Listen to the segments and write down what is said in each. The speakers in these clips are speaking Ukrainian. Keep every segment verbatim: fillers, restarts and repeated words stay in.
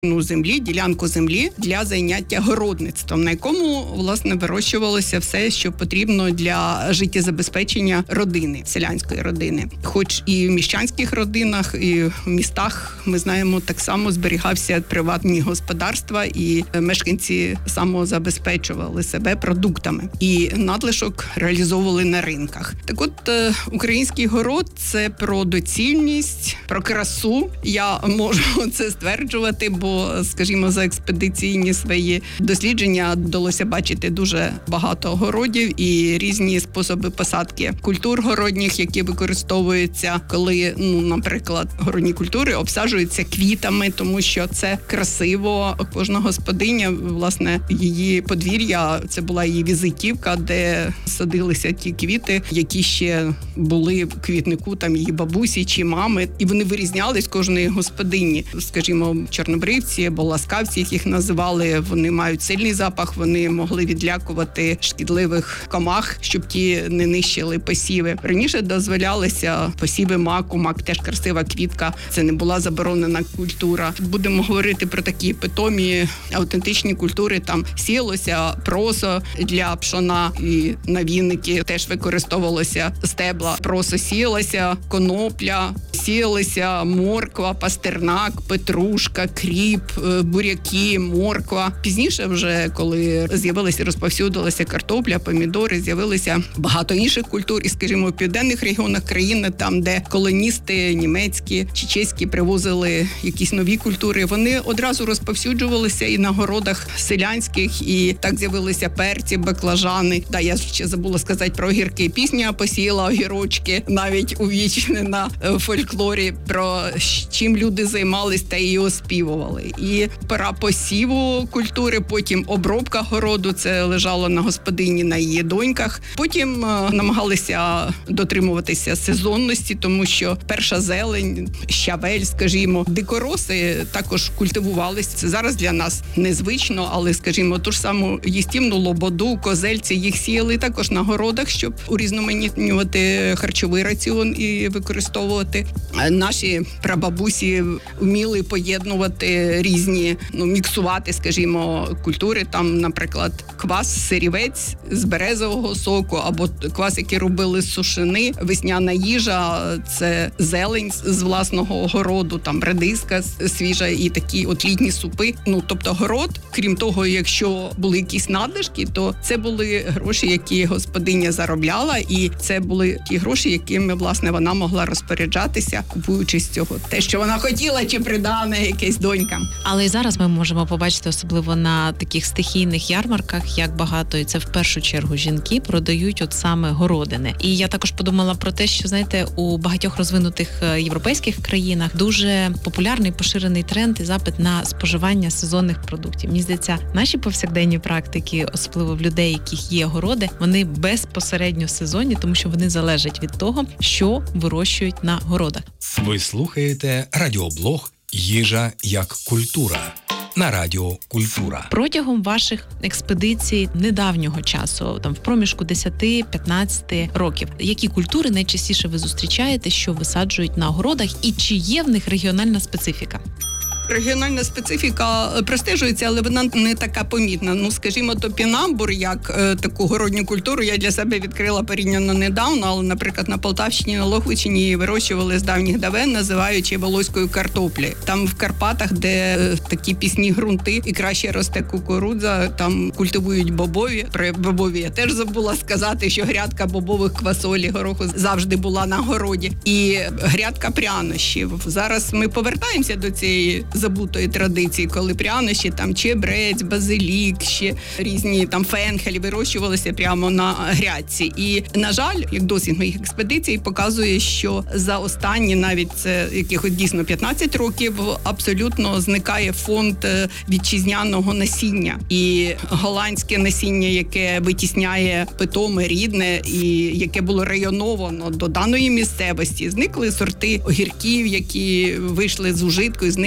Ну, землі, ділянку землі для зайняття городництвом, на якому, власне, вирощувалося все, що потрібно для життєзабезпечення родини, селянської родини. Хоч і в міщанських родинах, і в містах, ми знаємо, так само зберігався приватні господарства, і мешканці самозабезпечували себе продуктами. І надлишок реалізовували на ринках. Так от, український город – це про доцільність, про красу. Я можу це стверджувати, бо скажімо, за експедиційні свої дослідження вдалося бачити дуже багато городів і різні способи посадки культур городніх, які використовуються, коли, ну, наприклад, городні культури обсаджуються квітами, тому що це красиво. Кожна господиня, власне, її подвір'я, це була її візитівка, де садилися ті квіти, які ще були в квітнику там її бабусі чи мами, і вони вирізнялись кожної господині. Скажімо, чорнобривці або ласкавці, як їх називали, вони мають сильний запах, вони могли відлякувати шкідливих комах, щоб ті не нищили посіви. Раніше дозволялися посіви маку, мак теж красива квітка, це не була заборонена культура. Будемо говорити про такі питомі, автентичні культури, там сіялося просо для пшона, і на вінники теж використовувалося стебла. Просо сіялося, конопля, сіялися морква, пастернак, петрушка, кріп, буряки, морква. Пізніше вже, коли з'явилася, розповсюдилася картопля, помідори, з'явилися багато інших культур. І, скажімо, в південних регіонах країни, там, де колоністи німецькі чи чеські привозили якісь нові культури, вони одразу розповсюджувалися і на городах селянських, і так з'явилися перці, баклажани. Да, я ще забула сказати про огірки. Пісня посіяла огірочки, навіть увічнена в фольклорі, про чим люди займались та її оспівували. І пора посіву культури, потім обробка городу, це лежало на господині, на її доньках. Потім е, намагалися дотримуватися сезонності, тому що перша зелень, щавель, скажімо, дикороси також культивувалися. Це зараз для нас незвично, але, скажімо, ту ж саму їстівну лободу, козельці, їх сіяли також на городах, щоб урізноманітнювати харчовий раціон і використовувати. Наші прабабусі вміли поєднувати різні, ну, міксувати, скажімо, культури. Там, наприклад, квас, сирівець з березового соку, або квас, який робили з сушини, весняна їжа, це зелень з власного городу, там редиска свіжа і такі от літні супи. Ну, тобто город, крім того, якщо були якісь надлишки, то це були гроші, які господиня заробляла, і це були ті гроші, якими, власне, вона могла розпоряджатися, купуючи з цього те, що вона хотіла, чи придане якесь донькам. Але і зараз ми можемо побачити, особливо на таких стихійних ярмарках, як багато, і це в першу чергу жінки, продають от саме городини. І я також подумала про те, що, знаєте, у багатьох розвинутих європейських країнах дуже популярний, поширений тренд і запит на споживання сезонних продуктів. Мені здається, наші повсякденні практики, особливо в людей, яких є городи, вони безпосередньо сезонні, тому що вони залежать від того, що вирощують на городах. Ви слухаєте радіоблог «Їжа як культура» на Радіо Культура. Протягом ваших експедицій недавнього часу, там в проміжку десять-п'ятнадцять років, які культури найчастіше ви зустрічаєте, що висаджують на городах, і чи є в них регіональна специфіка? Регіональна специфіка простежується, але вона не така помітна. Ну, скажімо, топінамбур, як е, таку городню культуру, я для себе відкрила порівняно недавно, але, наприклад, на Полтавщині, на Лохвичині її вирощували з давніх давен, називаючи волоською картоплею. Там в Карпатах, де е, такі пісні ґрунти і краще росте кукурудза, там культивують бобові. Про бобові я теж забула сказати, що грядка бобових, квасолі, гороху завжди була на городі. І грядка прянощів. Зараз ми повертаємося до цієї забутої традиції, коли прянощі, там чебрець, базилік, ще різні там фенхелі вирощувалися прямо на грядці. І, на жаль, як досвід моїх експедицій показує, що за останні навіть це якихось дійсно п'ятнадцять років абсолютно зникає фонд вітчизняного насіння. І голландське насіння, яке витісняє питоме, рідне і яке було районовано до даної місцевості, зникли сорти огірків, які вийшли з ужитку, і зникли цибулі.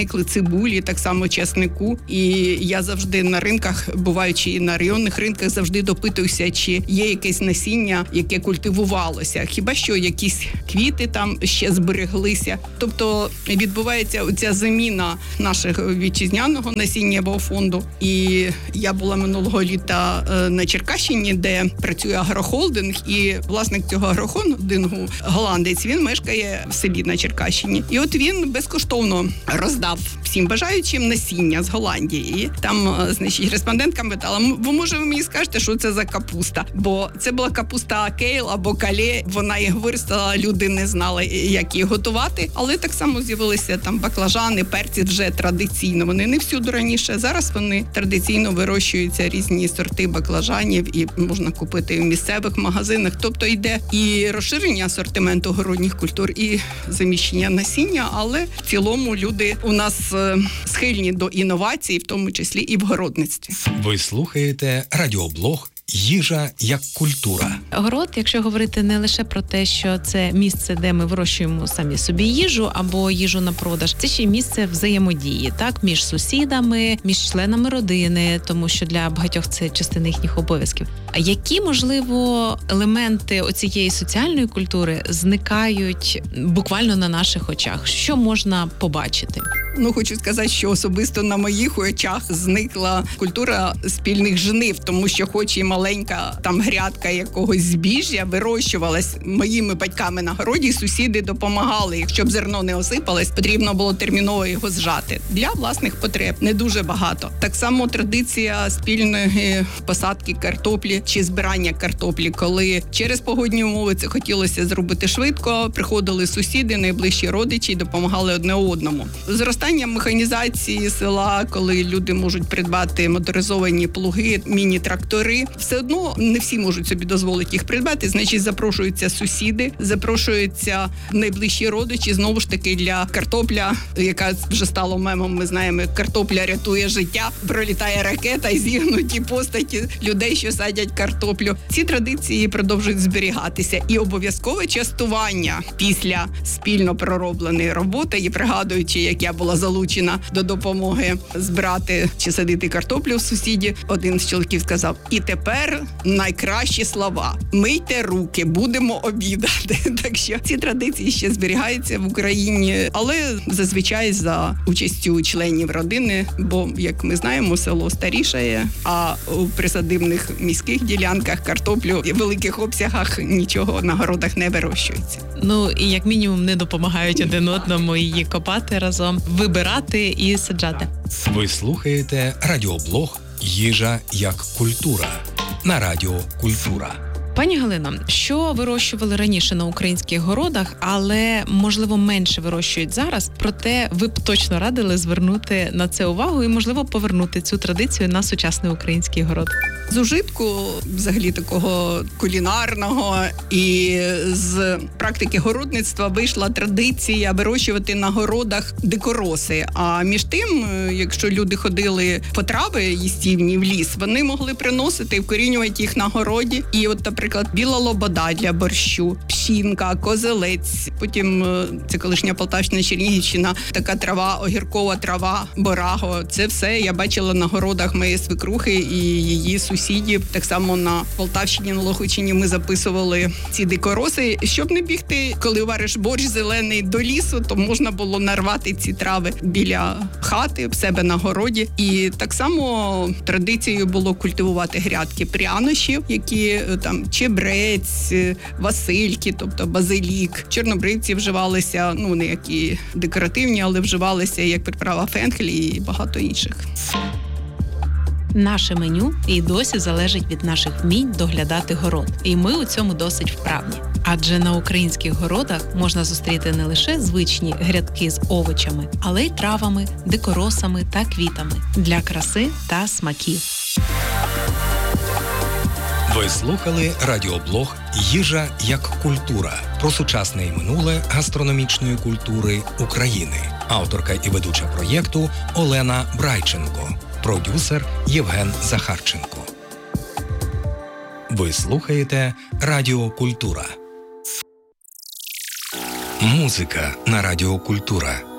цибулі, так само чеснику. І я завжди на ринках, буваючи на районних ринках, завжди допитуюся, чи є якесь насіння, яке культивувалося. Хіба що якісь квіти там ще збереглися. Тобто відбувається оця заміна нашого вітчизняного насіннєвого фонду. І я була минулого літа на Черкащині, де працює агрохолдинг, і власник цього агрохолдингу, голландець, він мешкає в селі на Черкащині. І от він безкоштовно роздав всім бажаючим насіння з Голландії. І там, значить, респондентка питала: ви, може, ви мені скажете, що це за капуста? Бо це була капуста кейл або кале, вона їх виростала, люди не знали, як її готувати. Але так само з'явилися там баклажани, перці вже традиційно. Вони не всюди раніше. Зараз вони традиційно вирощуються, різні сорти баклажанів, і можна купити в місцевих магазинах. Тобто йде і розширення асортименту городніх культур, і заміщення насіння, але в цілому люди у нас схильні до інновацій, в тому числі і в городництві. Ви слухаєте радіоблог «Їжа як культура». Город, якщо говорити не лише про те, що це місце, де ми вирощуємо самі собі їжу або їжу на продаж, це ще й місце взаємодії, так, між сусідами, між членами родини, тому що для багатьох це частина їхніх обов'язків. А які, можливо, елементи оцієї соціальної культури зникають буквально на наших очах? Що можна побачити? Ну, хочу сказати, що особисто на моїх очах зникла культура спільних жнив, тому що хоч і маленька там грядка якогось збіжжя вирощувалась моїми батьками на городі, сусіди допомагали. Щоб зерно не осипалось, потрібно було терміново його зжати. Для власних потреб не дуже багато. Так само традиція спільної посадки картоплі чи збирання картоплі, коли через погодні умови це хотілося зробити швидко, приходили сусіди, найближчі родичі і допомагали одне одному. Зростання механізації села, коли люди можуть придбати моторизовані плуги, міні-трактори, все одно не всі можуть собі дозволити їх придбати, значить запрошуються сусіди, запрошуються найближчі родичі, знову ж таки для картопля, яка вже стала мемом, ми знаємо, картопля рятує життя, пролітає ракета і зігнуті постаті людей, що садять картоплю. Ці традиції продовжують зберігатися. І обов'язкове частування після спільно проробленої роботи, і пригадуючи, як я була залучена до допомоги збирати чи садити картоплю в сусіді, один з чоловіків сказав: і тепер найкращі слова: мийте руки, будемо обідати. Так що ці традиції ще зберігаються в Україні, але зазвичай за участю членів родини, бо, як ми знаємо, село старішає, а у присадибних міських ділянках картоплю в великих обсягах нічого на городах не вирощується. Ну, і як мінімум не допомагають один одному її копати разом, вибирати і саджати. Ви слухаєте радіоблог «Їжа як культура» на Радіо Культура. Пані Галино, що вирощували раніше на українських городах, але, можливо, менше вирощують зараз, проте ви б точно радили звернути на це увагу і, можливо, повернути цю традицію на сучасний український город? З ужитку, взагалі, такого кулінарного і з практики городництва вийшла традиція вирощувати на городах дикороси. А між тим, якщо люди ходили по трави їстівні в ліс, вони могли приносити і вкорінювати їх на городі. І от, наприклад, біла лобода для борщу, пшінка, козелець. Потім це колишня Полтавщина, Чернігівщина, така трава, огіркова трава, бораго. Це все я бачила на городах моєї свекрухи і її сусідів. Так само на Полтавщині, на Лохвичині ми записували ці дикороси. Щоб не бігти, коли вариш борщ зелений до лісу, то можна було нарвати ці трави біля хати, в себе на городі. І так само традицією було культивувати грядки прянощів, які там чебрець, васильки, тобто базилік. Чорнобривці вживалися, ну не які декоративні, але вживалися як приправа фенхель і багато інших. Наше меню і досі залежить від наших вмінь доглядати город. І ми у цьому досить вправні. Адже на українських городах можна зустріти не лише звичні грядки з овочами, але й травами, дикоросами та квітами для краси та смаків. Ви слухали радіоблог «Їжа як культура» про сучасне і минуле гастрономічної культури України. Авторка і ведуча проєкту Олена Брайченко. Продюсер Євген Захарченко. Ви слухаєте Радіо Культура. Музика на Радіо Культура.